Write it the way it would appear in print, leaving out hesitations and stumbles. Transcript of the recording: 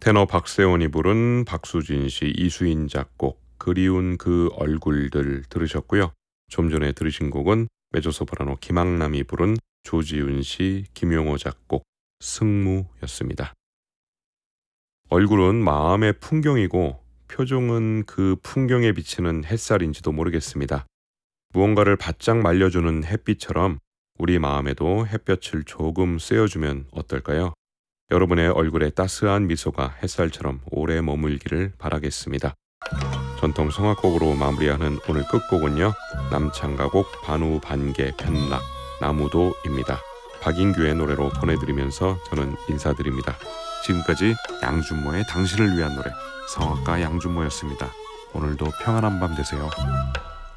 테너 박세원이 부른 박수진 씨, 이수인 작곡 그리운 그 얼굴들 들으셨고요. 좀 전에 들으신 곡은 메조소프라노 김학남이 부른 조지훈 씨, 김용호 작곡 승무였습니다. 얼굴은 마음의 풍경이고 표정은 그 풍경에 비치는 햇살인지도 모르겠습니다. 무언가를 바짝 말려주는 햇빛처럼 우리 마음에도 햇볕을 조금 쐬어주면 어떨까요? 여러분의 얼굴에 따스한 미소가 햇살처럼 오래 머물기를 바라겠습니다. 전통 성악곡으로 마무리하는 오늘 끝곡은요, 남창가곡 반우반개 편락 나무도입니다. 박인규의 노래로 보내드리면서 저는 인사드립니다. 지금까지 양준모의 당신을 위한 노래, 성악가 양준모였습니다. 오늘도 평안한 밤 되세요.